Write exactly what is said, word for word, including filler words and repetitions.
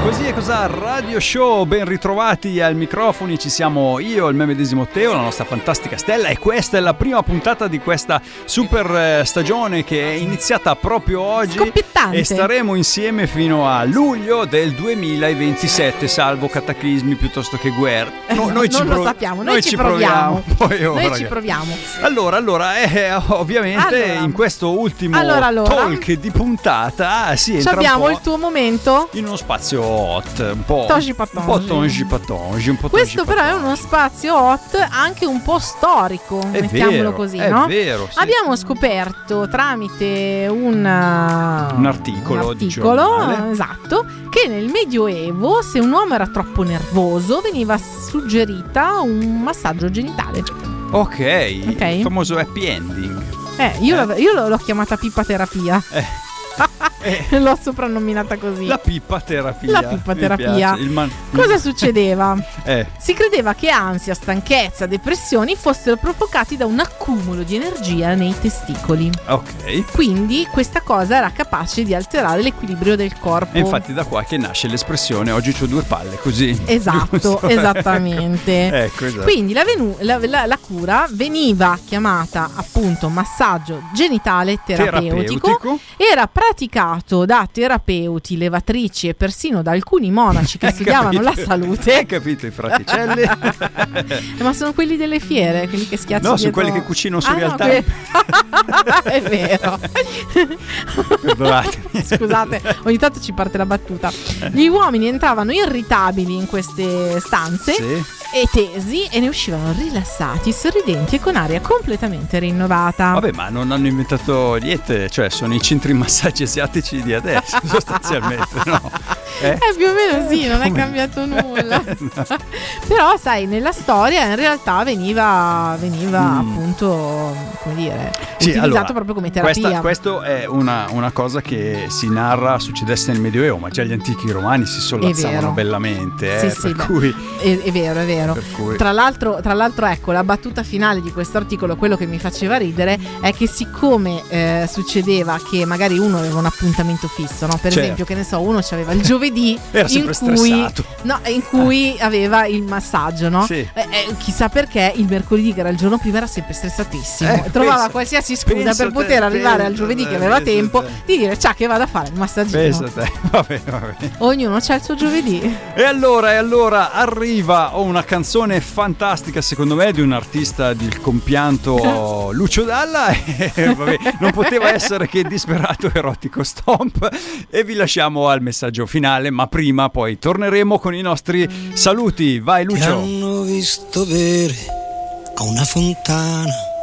Così è cosa Radio Show, ben ritrovati al microfoni, ci siamo io, il me medesimo Teo, la nostra fantastica Stella, e questa è la prima puntata di questa super stagione che è iniziata proprio oggi. Scoppiettante. E staremo insieme fino a luglio del duemilaventisette, salvo cataclismi piuttosto che guerre. No, noi ci non prov- lo sappiamo, noi, noi ci ci proviamo, proviamo. Poi, oh, noi ragazzi. ci proviamo. Allora, allora, eh, ovviamente allora. in questo ultimo allora, allora. talk di puntata si entra abbiamo un po' il tuo momento in uno spazio hot, un po' Tongi patongi. un po' tongi patongi, un po' Questo tongi però è patongi. uno spazio hot anche un po' storico, È mettiamolo vero, così, è no? vero, sì. Abbiamo scoperto tramite un, uh, Un articolo un di articolo giornale. esatto, che nel Medioevo se un uomo era troppo nervoso veniva suggerita un massaggio genitale. Ok, Ok. il famoso happy ending. Eh, io, Eh. l'ho- io l'ho chiamata pippa terapia. Eh. Eh. L'ho soprannominata così. La pippa terapia. La pippa Mi terapia. piace, il man- Cosa succedeva? Eh, Si credeva che ansia, stanchezza, depressioni fossero provocati da un accumulo di energia nei testicoli. ok. Quindi questa cosa era capace di alterare l'equilibrio del corpo. E infatti da qua che nasce l'espressione oggi c'ho due palle, così. Esatto, Giusto? esattamente. Ecco, esatto. Quindi la, venu- la, la- la cura veniva chiamata appunto massaggio genitale terapeutico. Terapeutico. Era praticato da terapeuti, levatrici e persino da alcuni monaci che Hai studiavano capito? la salute. Hai capito i fraticelli? Eh, Ma sono quelli delle fiere, quelli che schiacciano. No, sono dietro- quelli che cucinano su Ah, no, realtà. que- È vero. Perdonatemi. Scusate, ogni tanto ci parte la battuta. Gli uomini entravano irritabili in queste stanze Sì. e tesi e ne uscivano rilassati, sorridenti e con aria completamente rinnovata. Vabbè, ma non hanno inventato niente, cioè sono i centri massaggi asiatici di adesso, sostanzialmente, no? Eh? Eh, più o meno sì, non è Come? cambiato nulla. Però, sai, nella storia in realtà veniva, veniva Mm. appunto, come dire, Sì, utilizzato allora, proprio come terapia. Questa, questo è una, una cosa che si narra succedesse nel Medioevo, ma già gli antichi romani si sollazzavano vero. bellamente, eh, Sì, sì, per beh, cui... È, è vero, è vero. Per cui- Tra l'altro, tra l'altro, ecco, la battuta finale di questo articolo, quello che mi faceva ridere, è che siccome eh, succedeva che magari uno aveva un appuntamento fisso, no? Per Certo. esempio, che ne so, uno c'aveva il giovedì Era in sempre cui, stressato. no, in cui aveva il massaggio, no? Sì. Eh, eh, chissà perché il mercoledì, che era il giorno prima, era sempre stressatissimo. Eh, Trovava pensa- qualsiasi scusa pensa per te, poter arrivare pensa al giovedì te, che aveva pensa tempo te. di dire ciao che vado a fare il massaggino. Pensa te, va bene, va bene. Ognuno c'ha il suo giovedì. E allora, e allora arriva oh, una canzone fantastica secondo me di un artista del compianto Lucio Dalla e vabbè, non poteva essere che Disperato Erotico Stomp, e vi lasciamo al messaggio finale, ma prima poi torneremo con i nostri saluti. Vai Ti Lucio. hanno visto bere a una fontana